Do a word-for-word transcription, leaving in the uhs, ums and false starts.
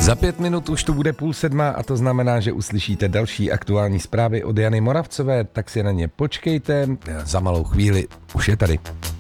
Za pět minut už tu bude půl sedma a to znamená, že uslyšíte další aktuální zprávy od Jany Moravcové, tak si na ně počkejte, za malou chvíli už je tady.